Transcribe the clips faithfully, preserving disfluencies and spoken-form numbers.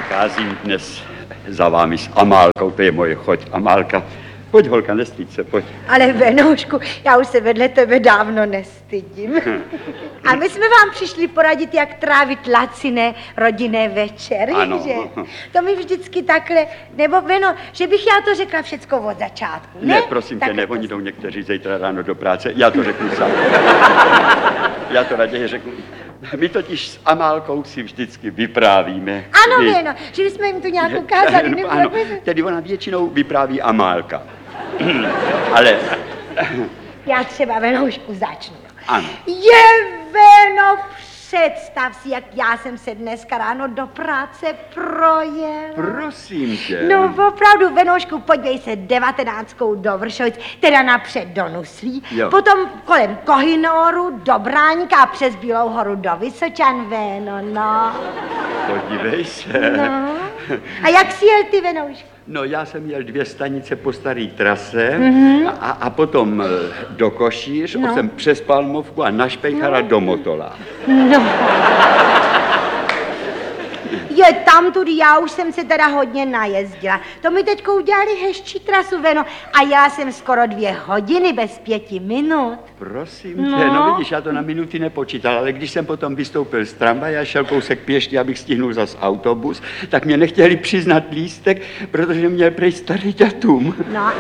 přicházím dnes za vámi s Amálkou, to je moje choť, Amálka. Pojď, holka, nestýď se, pojď. Ale Venoušku, já už se vedle tebe dávno nestydím. A my jsme vám přišli poradit, jak trávit laciné rodinné večery, ano. Že? To mi vždycky takhle, nebo Veno, že bych já to řekla všecko od začátku, ne? Ne, prosím tě, ne, oni jdou někteří zítra ráno do práce, já to řeknu sám. Já to raději řeknu. My totiž s Amálkou si vždycky vyprávíme. Ano, My... Veno, že bychom jim to nějak ukázali. No, nebo... ano, tedy ona většinou vypráví Amálka. Ale... Já třeba, Venoušku, začnu. Ano. Je, Veno, představ si, jak já jsem se dneska ráno do práce projel. Prosím tě. No opravdu, Venoušku, podívej se devatenáctkou do Vršovic, teda napřed do Nuslí, jo. Potom kolem Kohinoru do Bráníka a přes Bílou horu do Vysočan, Veno, no. Podívej se. No. A jak jsi jel ty, Venoušku? No, já jsem jel dvě stanice po staré trase mm-hmm. a, a potom do Košíř, no. Jsem přes Palmovku a na Špejchara no. do Motola. No. Je tam tudy, já už jsem se teda hodně najezdila. To mi teďko udělali hezčí trasu, Veno, a jela jsem skoro dvě hodiny bez pěti minut. Prosím no. tě, no vidíš, já to na minuty nepočítal, ale když jsem potom vystoupil z tramvaje a šel kousek pěšky, abych stihnul zas autobus, tak mě nechtěli přiznat lístek, protože měl prej starý datum. No.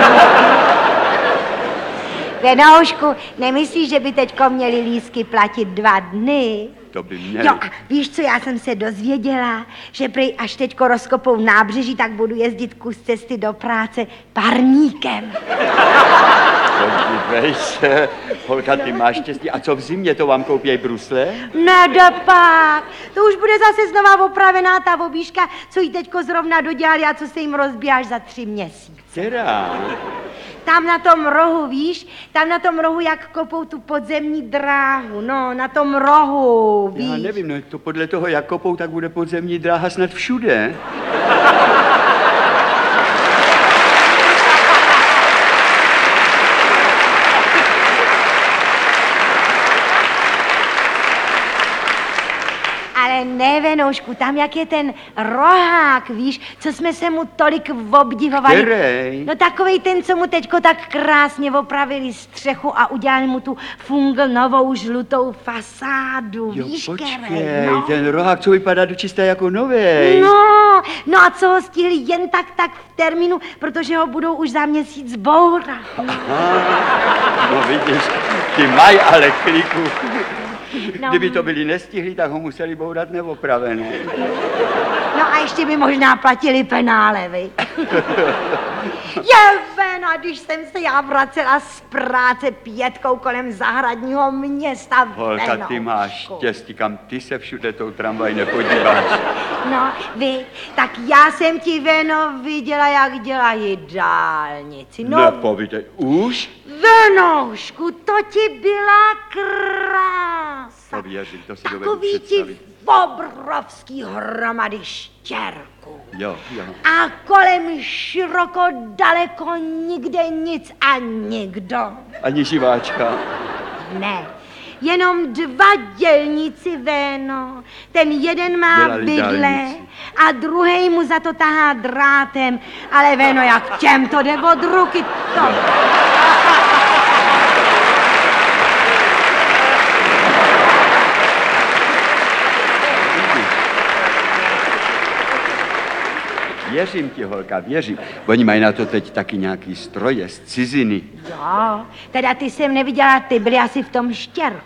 Venoušku, nemyslíš, že by teďko měli lístky platit dva dny? To by měli. Jo, a víš co, já jsem se dozvěděla, že prej až teďko rozkopou nábřeží, tak budu jezdit kus cesty do práce parníkem. Podívej se, holka, ty máš štěstí. A co v zimě, to vám koupěj brusle? Nedopak, to už bude zase znova opravená ta obíška, co jí teďko zrovna dodělali a co se jim rozbíjí až za tři měsíce. Která? Tam na tom rohu, víš, tam na tom rohu, jak kopou tu podzemní dráhu, no, na tom rohu, víš. Já nevím, no to podle toho, jak kopou, tak bude podzemní dráha snad všude. Ale ne, Venoušku, tam jak je ten rohák, víš, co jsme se mu tolik obdivovali. Který? No takovej ten, co mu teďko tak krásně opravili střechu a udělali mu tu fungl novou žlutou fasádu, jo, víš, počkej, Kere, no. Ten rohák, co vypadá dočisté jako novej. No, no a co ho stihli jen tak, tak v termínu, protože ho budou už za měsíc bourat. No, no vidíš, ty mají ale kliku. No. Kdyby to byli nestihli, tak ho museli bourat neopravené. No a ještě by možná platili penále, vy. Je, Veno, když jsem se já vracela z práce pětkou kolem zahradního města, holka, Venoušku. ty máš štěstí, kam ty se všude tou tramvaj nepodíváš. No, vy, tak já jsem ti, Veno, viděla, jak dělají dálnici. No, Nepovídej, už? Venoušku, to ti byla krása. To věřím, to si dovedu Takový ti představit. obrovský hromady štěrku. Jo, jo. A kolem široko, daleko, nikde nic a nikdo. Ani živáčka. Ne, jenom dva dělníci, Veno. Ten jeden má Dělali bydle dálnici. a druhej mu za to tahá drátem. Ale Veno, jak těm to jde od ruky, to... Věřím ti, holka, věřím. Oni mají na to teď taky nějaký stroje z ciziny. Jo, teda ty jsem neviděla, ty byly asi v tom štěrku.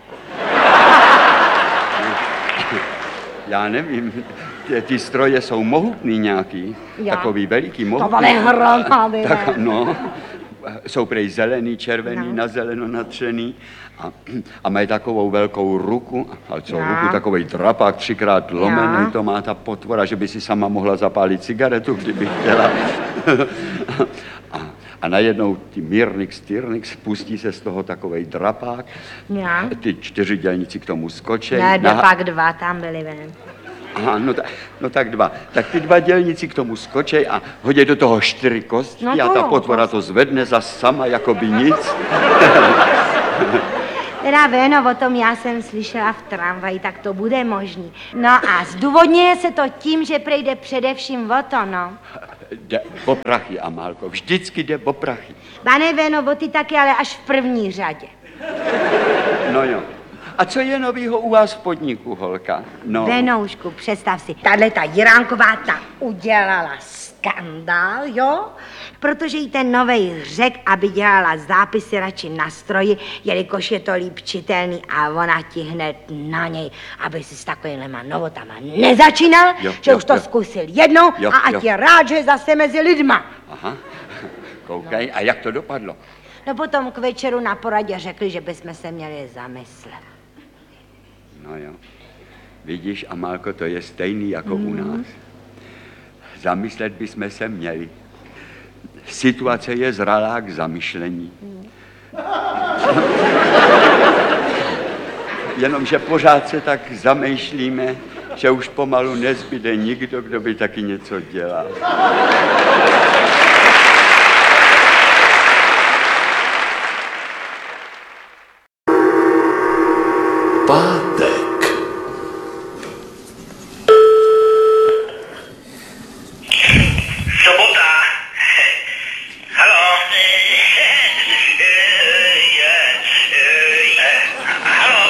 Já nevím, ty, ty stroje jsou mohutný nějaký, Já. takový veliký, mohutný. To byly hromady, Tak, ne? no, jsou prej zelený, červený, No. na zeleno natřený a, a mají takovou velkou ruku, ale co No. ruku, takovej drapák, třikrát lomený, No. to má ta potvora, že by si sama mohla zapálit cigaretu, kdyby chtěla. a, a najednou ty Mírnix, Tyrnix, pustí se z toho takovej drapák, Jo. ty čtyři dělníci k tomu skočej. Ne, naha- pak dva tam byli, Ven. Aha, no, ta, no tak dva. Tak ty dva dělníci k tomu skočej a hodí do toho čtyři kosti No a to ta jo, potvora to zvedne za sama, jako by nic. teda Veno, o tom já jsem slyšela v tramvaji, tak to bude možný. No a zdůvodňuje se to tím, že prejde především o to, no. Jde o prachy, Amálko, vždycky jde o prachy. Pane Veno, o ty taky, ale až v první řadě. No jo. A co je novýho u vás v podniku, holka? No. Venoušku, představ si, tahle ta Jiránková ta udělala skandál, jo? Protože jí ten novej řek, aby dělala zápisy radši na stroji, jelikož je to líp čitelný a ona ti hned na něj, aby si s takovýhlema novotama nezačínal, jo, že jo, už to jo. zkusil jednou Jo, a ať jo. je rád, že je zase mezi lidma. Aha, koukej, a jak to dopadlo? No potom k večeru na poradě řekli, že bychom se měli zamyslet. No jo. Vidíš, Amálko, to je stejný jako mm. u nás. Zamyslet bychom se měli. Situace je zralá k zamyšlení. Mm. Jenomže pořád se tak zamýšlíme, že už pomalu nezbyde nikdo, kdo by taky něco dělal. Pátek. Sobota. Haló. Haló.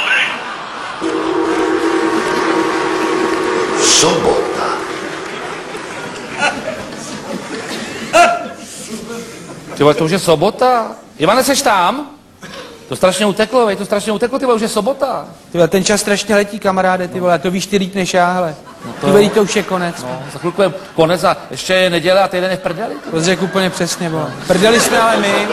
Sobota. Ty vole, to už je sobota. Ivane, seš tam? To strašně uteklo, vej, to strašně uteklo, ty vole, už je sobota. Ty vole, ten čas strašně letí, kamaráde, ty vole, to víš ty líp než já, hele. No to... to Ty vole, jo. to už je konec. No, za chvilku je konec a ještě je neděle a týden je v prdeli. To jsi řekl úplně přesně, vole. Prdeli jsme ale my.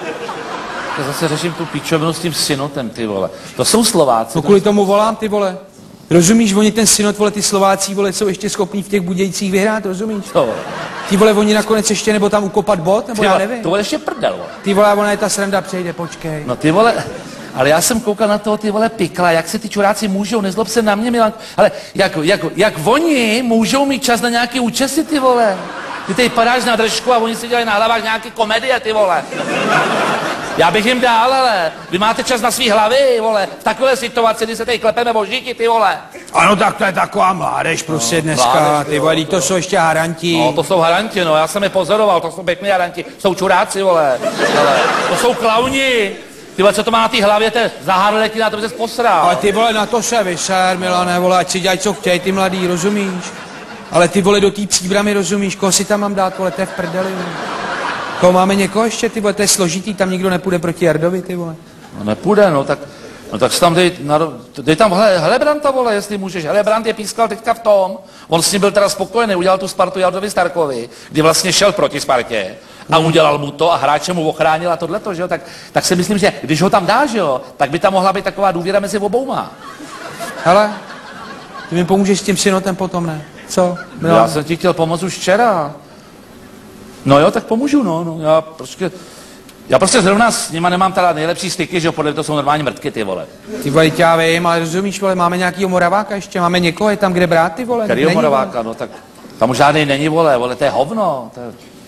Já zase řeším tu píčovinu s tím synotem, ty vole. To jsou Slováci. No kvůli tomu volám, ty vole. Rozumíš, oni ten synod, vole, ty Slováci, vole, jsou ještě schopní v těch Budějcích vyhrát, rozumíš? To, vole. Ty vole, oni nakonec ještě nebo tam ukopat bod, nebo Ty já vole, nevím. to vole ještě prdel, vole. Ty vole, ona je ta sranda, přejde, počkej. No ty vole, ale já jsem koukal na toho ty vole pikla, jak se ty čuráci můžou, nezlob se na mě, Milan, ale jak, jak, jak oni můžou mít čas na nějaký účesy, ty vole. Ty tady padáš na držku a oni si dělají na hlavách nějaké komedie, ty vole. Já bych jim dal, ale vy máte čas na svý hlavy, vole, v takové situaci, kdy se tady klepeme o žíti, ty vole. Ano, tak to je taková mládež prostě dneska, mládež, ty vole, to jsou ještě haranti. No, to jsou haranti, no, já jsem je pozoroval, to jsou pěkný haranti, jsou čuráci, vole, ale to jsou klauni. Ty vole, co to má na té hlavě, to je zaharletina, to by ses posral. Ale ty vole, na to se vyser, Milane, vole, ať si dělají, co chtějí, ty mladý, rozumíš? Ale ty vole, do té Příbramy, rozumíš, koho si tam mám dát, vole, to je v prdeli, vole. Koho máme někoho ještě, ty vole, to je složitý, tam nikdo nepůjde proti Jardovi, ty vole. No nepůjde, no tak, no tak si tam dej, naro, dej tam Hele, Helebranta, vole, jestli můžeš. Helebrant je pískal teďka v tom, on s ním byl teda spokojený, udělal tu Spartu Jardovi Starkovi, kdy vlastně šel proti Spartě a udělal mu to a hráče mu ochránil a tohleto, že jo, tak, tak si myslím, že když ho tam dáš, že jo, tak by tam mohla být taková důvěra mezi obouma. Hele, ty mi pomůžeš s tím synotem potom, ne? Co? No. Já jsem ti chtěl pomoct už včera. No jo, tak pomůžu, no, no, já prostě, já prostě zrovna s nima nemám teda nejlepší styky, že jo, podle mě to jsou normální mrtky, ty vole. Ty vole, já vím, ale rozumíš, vole, máme nějakýho Moraváka ještě, máme někoho, je tam kde brát, ty vole? Kterýho Není, Moraváka, vole. no tak tam už žádný není, vole, vole, to je hovno. To je...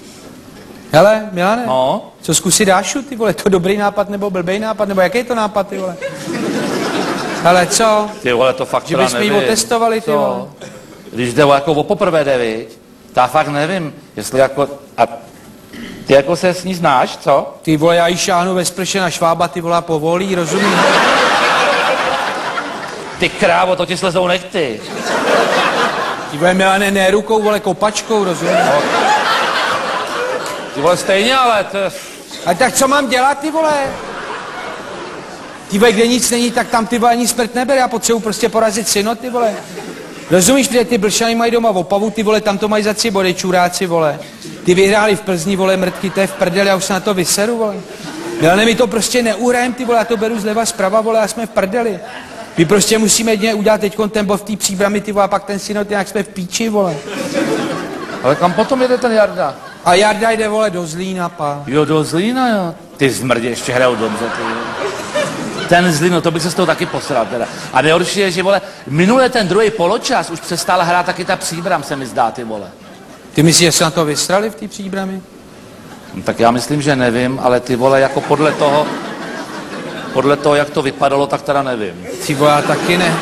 Hele, Milane, No. co zkusit Dášu, ty vole, je to dobrý nápad nebo blbej nápad, nebo jaký je to nápad, ty vole? Hele, co? Ty vole, to fakt Že teda bychom ji nevím. otestovali, ty Co? vole. Když jde o jako o poprvé jde, viď? Já fakt nevím, jestli jako, a ty jako se s ní znáš, co? Ty vole, já jí šáhnu ve sprše na švába, ty vole, a povolí, rozumíš? Ty krávo, to ti slezou nechty. Ty vole, Milane, ne rukou, vole, kopačkou, rozumíš? No. Ty vole, stejně, ale to je... A tak co mám dělat, ty vole? Ty vole, kde nic není, tak tam ty vole ani smrt nebere, já potřebuji prostě porazit synod, ty vole. Rozumíš, protože ty Blšany mají doma Opavu, ty vole, tam to mají za tři body, čuráci, vole. Ty vyhráli v Plzni, vole, mrtky, to je v prdeli, já už se na to vyseru, vole. Ale my to prostě neuhrajem, ty vole, já to beru zleva zprava, vole, a jsme v prdeli. My prostě musíme jedině udělat teďkon ten bod v té Příbrami, ty vole, a pak ten synod, jak jsme v píči, vole. Ale kam potom jede ten Jarda? A Jarda jde, vole, do Zlína, pa. Jo, do Zlína, jo. Ty zmrdě ještě hrajou dobře, ty. Ten Zlín, no to bych se z toho taky posral teda. A nejhorší je, že vole, minule ten druhý poločas už přestala hrát taky ta Příbram, se mi zdá, ty vole. Ty myslíš, že se na to vysrali v té Příbrami? No, tak já myslím, že nevím, ale ty vole, jako podle toho... Podle toho, jak to vypadalo, tak teda nevím. Ty vole, já taky ne.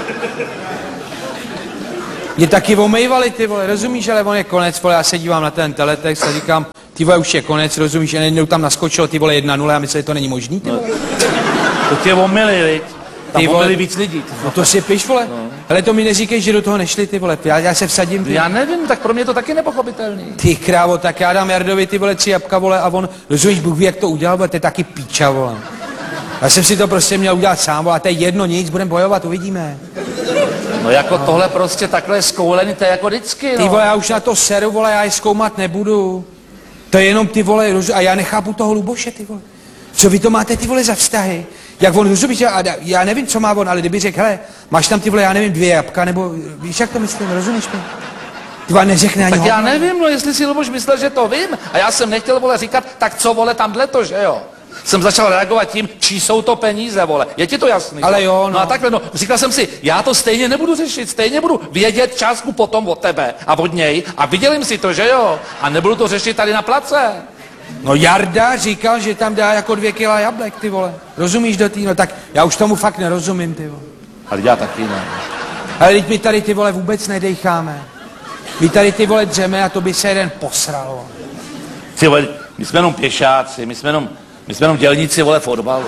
Mě taky omejvali, ty vole, rozumíš, ale on je konec, vole, já se dívám na ten teletext a říkám, ty vole, už je konec, rozumíš, a najednou tam naskočilo, ty vole, jedna nula, já myslím, že to není možný, ty vole. To tě omily, viď? Tam Ty vole, omily víc lidí. No to si piš, vole. No. Hele, to mi neříkej, že do toho nešli, ty vole, já, já se vsadím, ty. Já nevím, tak pro mě je to taky nepochopitelný. Ty krávo, tak já dám Jardovi ty vole tři jabka, vole, a on, rozumíš, Bůh ví, jak to udělal, vole, to je taky píča, vole. Já jsem si to prostě měl udělat sám, vole, a to je jedno, nic, budeme bojovat, uvidíme. No jako no. Tohle prostě takhle je skoulený, to je jako vždycky, no. Ty vole, já už na to seru, vole, já je zkoumat nebudu. To je jenom ty vole, roz... a já nechápu toho Luboše, ty vole. Co vy to máte, ty vole, za vztahy? Jak on, rozumíš, já, já nevím, co má on, ale kdyby řekl, hele, máš tam ty vole, já nevím, dvě jabka, nebo víš, jak to myslím, rozumíš mi? Ty vole, neřekne ani Tak já hodno. nevím, no jestli si Luboš myslel, že to vím, a já jsem nechtěl, vole, říkat, tak co, vole, tamhle to, že jo? Jsem začal reagovat tím, čí jsou to peníze, vole. Je ti to jasný? Ale jo, no. No a takhle, no, říkal jsem si, já to stejně nebudu řešit, stejně budu vědět částku potom od tebe a od něj a vydělím si to, že jo? A nebudu to řešit tady na place. No Jarda říkal, že tam dá jako dvě kila jablek, ty vole. Rozumíš do tý, no tak já už tomu fakt nerozumím, ty vole. Ale já taky ne. Ale teď my tady ty vole vůbec nedejcháme. My tady ty vole dřeme a to by se jeden posral. Ty vole, my jsme jenom pěšáci, my jsme jenom, my jsme jenom dělníci, vole, fotbalu.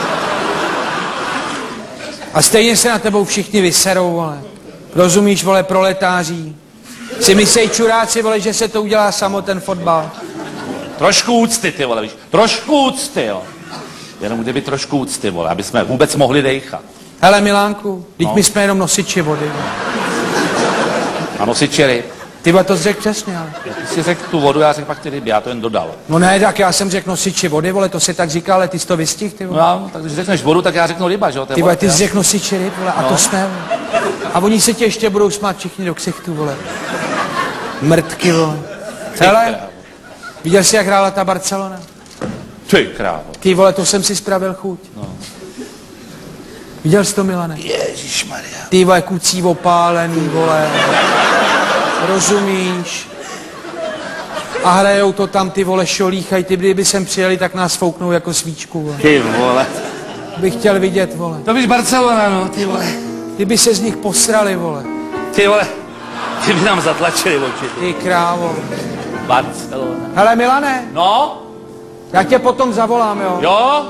A stejně se na tebou všichni vyserou, vole. Rozumíš, vole, proletáří. Si myslej čuráci, vole, že se to udělá samo ten fotbal. Trošku úcty, ty vole, víš, trošku úcty, jo. Jenom kdyby trošku úcty, vole, aby jsme vůbec mohli dejchat. Hele, Milánku, teď No. my jsme jenom nosiči vody, vole. A nosiči ryb. Ty vole, to jsi řekl přesně, ale. Ty jsi řekl tu vodu, já řekl pak ty ryby, já to jen dodal. No ne, tak já jsem řekl nosiči vody, vole, to se tak říká, ale ty jsi to vystih, ty No vole. já, tak když řekneš vodu, tak já řeknu ryba, že jo? to je Ty vole, ty voda, jsi já- řekl nosiči ryb, vole, a No. to jsme, vole. A oni se tě ještě budou smát všichni do ksichtu, vole. Mrtky, vole. Hele, viděl jsi, jak hrála ta Barcelona? Ty krávo. Ty vole, to jsem si spravil chuť. No. Viděl jsi to, Milane? Ježišmarja. Ty vole, kucí opálený, vole. Rozumíš? A hrajou to tam, ty vole, šolíchaj, ty kdyby sem přijeli, tak nás fouknou jako svíčku, vole. Ty vole. Bych chtěl vidět, vole. To víš Barcelona, no, ty vole. Ty by se z nich posrali, vole. Ty vole. Ty by nám zatlačili oči. Ty krávo. Barcelona. Hele, Milane, No? já tě potom zavolám, jo? Jo?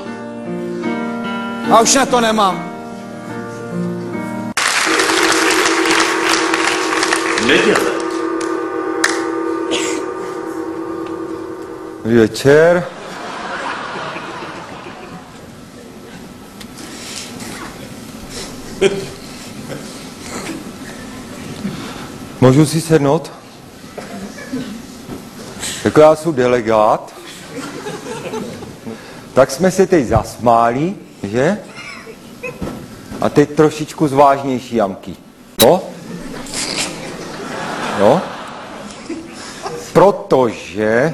A už na to nemám. Neděle. Večer. Můžu si sednout? Jako já jsem delegát. Tak jsme se teď zasmáli, že? A teď trošičku zvážnější jamky. Jo? Jo? Protože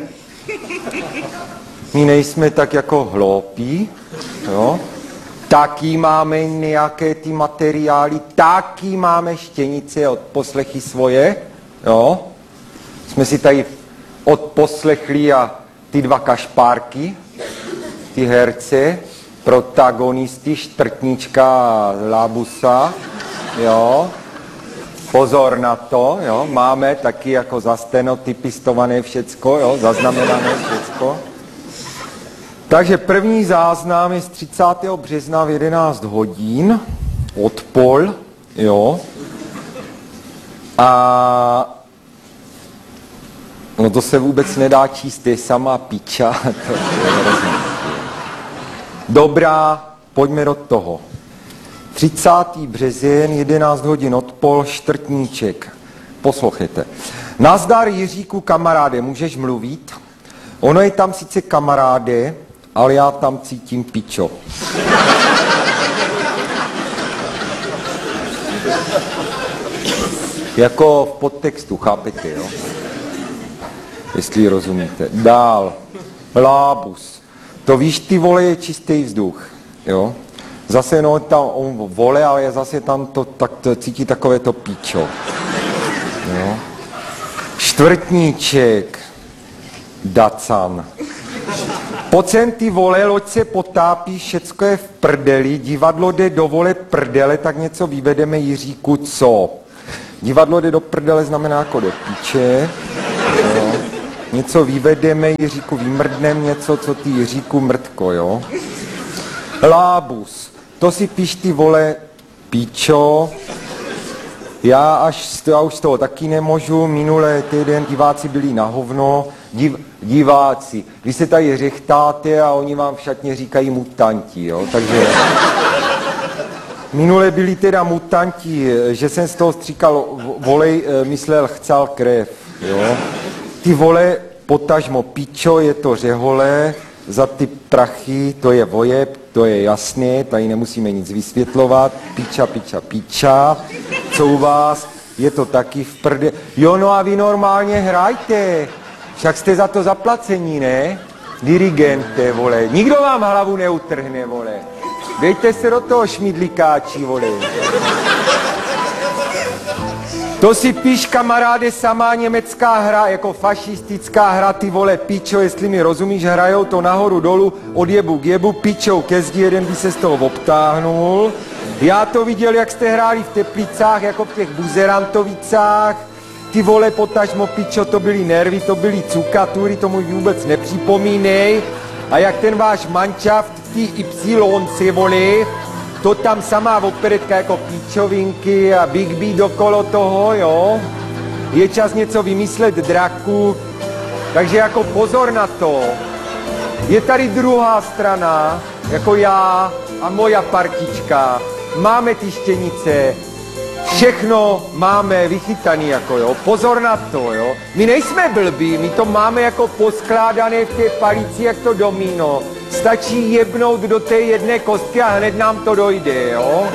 my nejsme tak jako hloupí, jo? Taky máme nějaké ty materiály, taky máme štěnice od poslechy svoje, jo? Jsme si tady odposlechli a ty dva kašpárky, ty herce, protagonisty, Štrtnička a Lábusa, jo? Pozor na to, jo? Máme taky jako zastenotypistované všecko, jo? Zaznamenané všecko. Takže první záznam je z třicátého března v jedenáct hodin, odpol, jo. A no to se vůbec nedá číst, je sama piča. To je hrozný. Dobrá, pojďme do toho. třicátý březen, jedenáct hodin odpol, Štrtníček. Poslouchejte. Nazdar Jiříku, kamaráde, můžeš mluvit? Ono je tam sice kamaráde, ale já tam cítím pičo. Jako v podtextu, chápete, jo? Jestli rozumíte. Dál. Lábus. To víš, ty vole, je čistý vzduch, jo? Zase no, tam on vole, ale je zase tam to, tak to cítí takové to píčo. Jo? Čtvrtníček. Dacan. Pojď sem ty vole, loď se potápí, všecko je v prdeli, divadlo jde do vole prdele, tak něco vyvedeme Jiříku, co? Divadlo jde do prdele znamená jako do píče, jo. Něco vyvedeme Jiříku, vymrdnem něco, co ty Jiříku mrtko, jo. Lábus, to si píš ty vole píčo, já, až, já už z toho taky nemůžu, minulé týden diváci byli na hovno, div, diváci, vy se tady řechtáte a oni vám v šatně říkají mutanti, jo, takže minule byli teda mutanti, že jsem z toho stříkal volej, myslel chcal krev, jo, ty vole, potažmo pičo, je to řehole, za ty prachy, to je vojeb, to je jasné, tady nemusíme nic vysvětlovat, piča, piča, piča, co u vás, je to taky v prde. Jo, no a vy normálně hrajte, však jste za to zaplacení, ne? Dirigente, vole, nikdo vám hlavu neutrhne, vole. Dejte se do toho šmidlikáči, vole. To si píš, kamaráde, samá německá hra, jako fašistická hra, ty vole, pičo, jestli mi rozumíš, hrajou to nahoru dolů, od jebu k jebu, pičou ke zdi, jeden by se z toho obtáhnul. Já to viděl, jak jste hráli v Teplicách, jako v těch Buzerantovicách. Ty vole, potažmo, pičo, to byly nervy, to byly cukatury, tomu vůbec nepřipomínej. A jak ten váš manšaft, ty Y, vole, to tam samá operetka jako píčovinky a Big B dokolo toho, jo. Je čas něco vymyslet draku, takže jako pozor na to. Je tady druhá strana, jako já a moja partička. Máme ty štěnice, všechno máme vychytaný, jako jo. Pozor na to, jo. My nejsme blbí, my to máme jako poskládané v té palici, jak to domino. Stačí jebnout do té jedné kostky a hned nám to dojde, jo?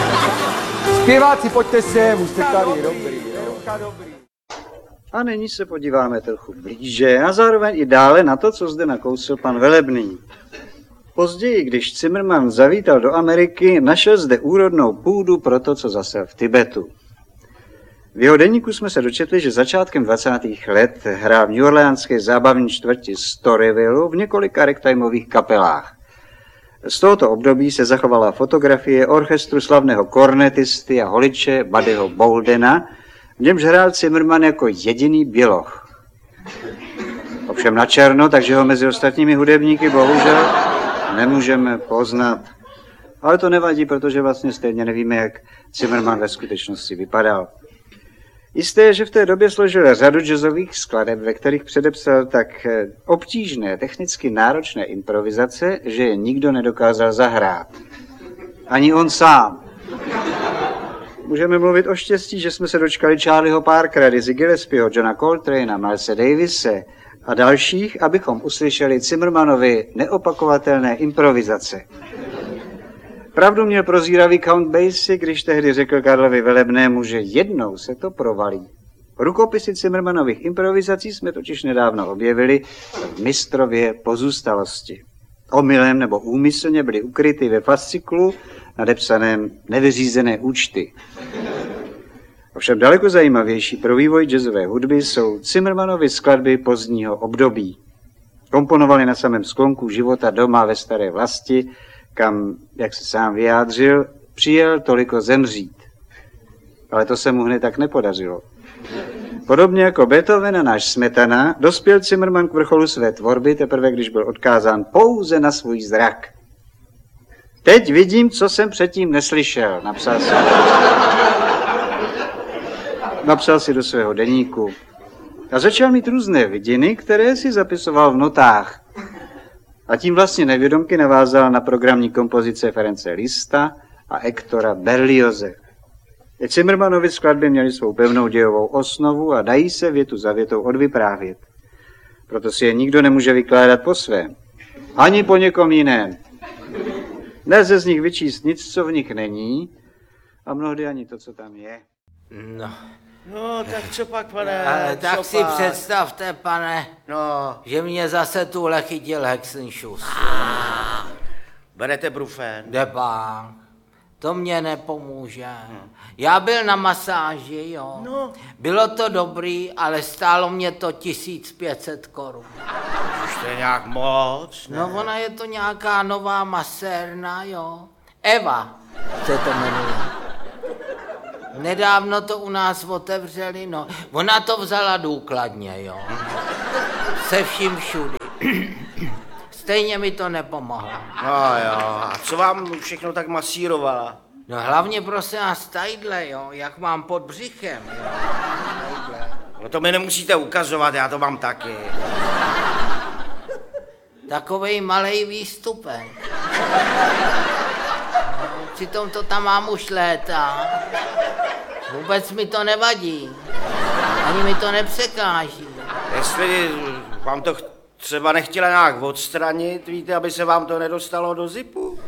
Zpěváci, pojďte sem, už jste tady, dobrý, jo? Dobrý. A nyní se podíváme trochu blíže a zároveň i dále na to, co zde nakousil pan Velebný. Později, když Zimmermann zavítal do Ameriky, našel zde úrodnou půdu pro to, co zasel v Tibetu. V jeho deníku jsme se dočetli, že začátkem dvacátých let hrál v neworleanské zábavní čtvrti Storyville v několika ragtimeových kapelách. Z tohoto období se zachovala fotografie orchestru slavného kornetisty a holiče Buddyho Boldena, v němž hrál Zimmermann jako jediný běloch. Ovšem na černo, takže ho mezi ostatními hudebníky bohužel nemůžeme poznat. Ale to nevadí, protože vlastně stejně nevíme, jak Zimmermann ve skutečnosti vypadal. Jisté je, že v té době složil řadu jazzových skladeb, ve kterých předepsal tak obtížné, technicky náročné improvizace, že je nikdo nedokázal zahrát. Ani on sám. Můžeme mluvit o štěstí, že jsme se dočkali Charlieho Parkera, Dizzy Gillespieho, Johna Coltrana, Milese Davise a dalších, abychom uslyšeli Zimmermannovi neopakovatelné improvizace. Pravdu měl prozíravý Count Basie, když tehdy řekl Karlovi Velebnému, že jednou se to provalí. Rukopisy Zimmermannových improvizací jsme totiž nedávno objevili v Mistrově pozůstalosti. Omylem nebo úmyslně byly ukryty ve fasciklu nadepsaném Nevyřízené účty. Ovšem daleko zajímavější pro vývoj jazzové hudby jsou Zimmermannovy skladby pozdního období. Komponovali na samém sklonku života doma ve staré vlasti, kam, jak se sám vyjádřil, přijel toliko zemřít. Ale to se mu hned tak nepodařilo. Podobně jako Beethoven a náš Smetana, dospěl Zimmermann k vrcholu své tvorby teprve, když byl odkázán pouze na svůj zrak. Teď vidím, co jsem předtím neslyšel, napsal si. Napsal si do svého deníku. A začal mít různé vidiny, které si zapisoval v notách. A tím vlastně nevědomky navázal na programní kompozice Ference Liszta a Hectora Berlioze. Zimmermannovy skladby měly svou pevnou dějovou osnovu a dají se větu za větou odvyprávět. Proto si je nikdo nemůže vykládat po svém. Ani po někom jiném. Nelze z nich vyčíst nic, co v nich není, a mnohdy ani to, co tam je. No. No, tak co pak, pane? Ale tak co si pak? představte, pane, No. že mě zase tuhle chytil Hexenšus. Berete brufen? Kde pán? To mě nepomůže. Já byl na masáži, jo. No. Bylo to dobrý, ale stálo mě to tisíc pět set korun. Už to je nějak moc, ne? No ona je to nějaká nová masérna, jo. Eva se to jmenuje. Nedávno to u nás otevřeli, no. Ona to vzala důkladně, jo. Se vším všudy. Stejně mi to nepomohlo. No jo, a co vám všechno tak masírovala? No hlavně prosím vás tadyhle, jo, jak mám pod břichem, jo. Tadyhle. No to mi nemusíte ukazovat, já to mám taky. Takovej malej výstupek. No, přitom to tam mám už léta. Vůbec mi to nevadí. Ani mi to nepřekáží. Jestli vám to třeba nechtěla nějak odstranit, víte, aby se vám to nedostalo do zipu?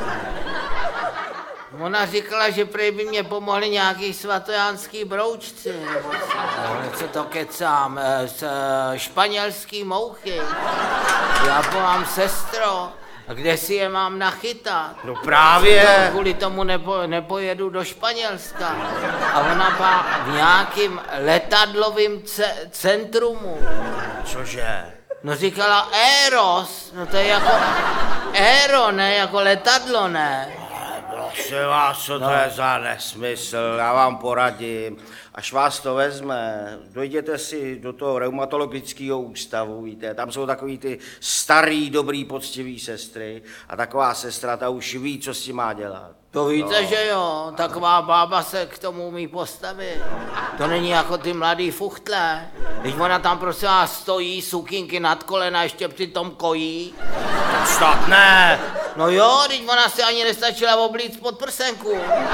Ona říkala, že prej by mě pomohli nějaký svatojánský broučci, nebo co, co to kecám, z španělský mouchy. Já povám, sestro, kde si je mám nachytat? No právě. Kvůli tomu nepo, nepojedu do Španělska. A ona byla v nějakým letadlovým ce, centrumu. Cože? No říkala Eros, no to je jako Aero, ne, jako letadlo, ne? Prosím vás, co to No. je za nesmysl, já vám poradím. Až vás to vezme, dojděte si do toho reumatologického ústavu, víte, tam jsou takový ty starý, dobrý, poctivý sestry a taková sestra, ta už ví, co s tím má dělat. To víte, že jo, taková bába se k tomu umí postavit. To není jako ty mladý fuchtle. Když ona tam prosím vás stojí, sukinky nad kolena, ještě přitom kojí. To snad ne. No jo, když ona si ani nestačila oblíct pod prsenku.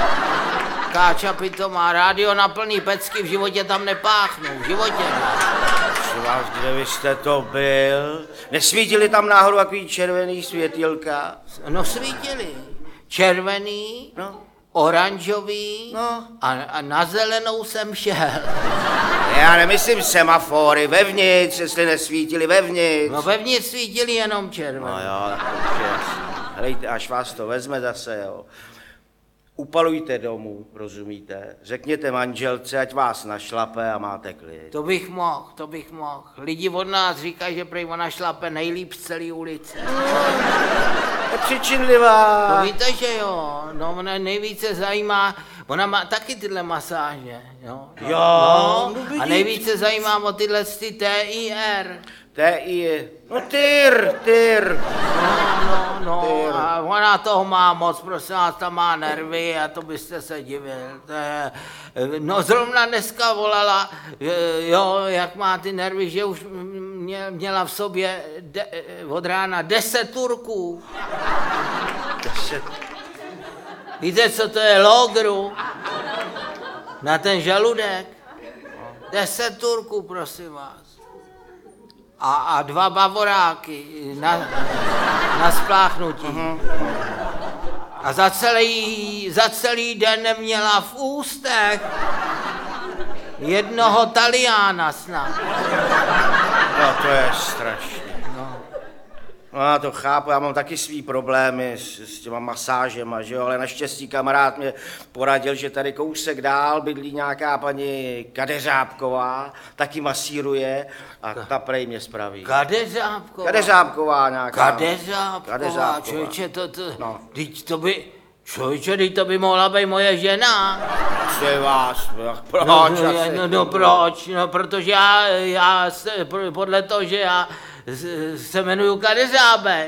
Káča pitomá, rádio na plný pecky, v životě tam nepáchnu, v životě ne. Prosím vás, kde vy jste to byl? Nesvítili tam náhodou takový červený světilka? No svítili. Červený, No. oranžový No. a, a na zelenou jsem šel. Já nemyslím semafory, vevnitř, jestli nesvítili vevnitř. No vevnitř svítili jenom No červený. jo, tak to je jasný. Hlejte, až vás to vezme zase, jo. Upalujte domů, rozumíte? Řekněte manželce, ať vás našlape a máte klid. To bych mohl, to bych mohl. Lidi od nás říkají, že prej ona šlape nejlíp z celé ulice. Je přičinlivá. To víte, že jo, no ona nejvíce zajímá, ona má taky tyhle masáže, jo. Jo, No, no a vidíte. nejvíce zajímá o tyhle ty T I R. T I, no tyr, tyr. No, no, no, Tyr. a ona toho má moc, prosím vás, tam má nervy a to byste se divil. To je, no zrovna dneska volala, jo, jak má ty nervy, že už mě, měla v sobě de, od rána deset Turků. Deset. Víte, co to je logru? Na ten žaludek? Deset Turků, prosím vás. A, a dva bavoráky na, na spláchnutí. A za celý, za celý den neměla v ústech jednoho Taliána snad. No to je strašné. No já to chápu, já mám taky svý problémy s, s těma masážema, že jo, ale naštěstí kamarád mě poradil, že tady kousek dál bydlí nějaká paní Kadeřábková, taky masíruje a ta prej mě spraví. Kadeřábková. Kadeřábková nějaká. Kadeřábková, Kadeřábková. člověče, to, to, No. teď to by, člověče, teď to by mohla být moje žena. Prosím vás, proč No, asi? no, no proč? No, protože já, já se, podle toho, že já s- se jmenuju Kadeřábek.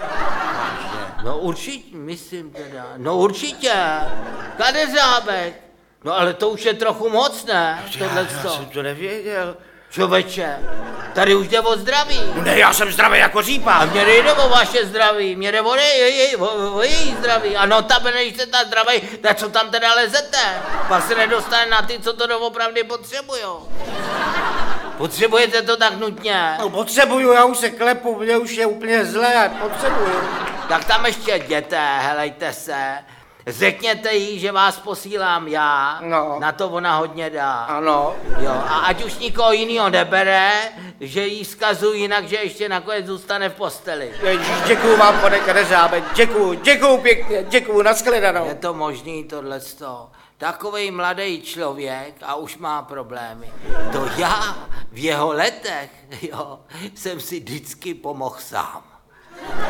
No určitě, myslím teda, no určitě, Kadeřábek. No ale to už je trochu moc, ne? Já, Tohle já jsem to nevěděl. Člověče, tady už jde o zdraví. Ne, já jsem zdravý jako A řípa. mě nejde o vaše zdraví, mě jde o, je, je, o, o její zdraví. A notabene, když jste ta zdraví, tak co tam teda lezete? Pak se nedostane na ty, co to doopravdy potřebujou. Potřebujete to tak nutně? No, potřebuju, já už se klepu, mě už je úplně zlé, potřebuju. Tak tam ještě jděte, helejte se. řekněte jí, že vás posílám já, No. na to ona hodně dá. Ano. Jo, a ať už nikoho jinýho nebere, že jí zkazuju jinak, že ještě nakonec zůstane v posteli. Ježíš, děkuju vám, pane Kadeřábe, děkuju, děkuju pěkně, děkuju, nashledanou. Je to možný tohleto. Takovej mladý člověk a už má problémy. To já v jeho letech, jo, jsem si vždycky pomohl sám.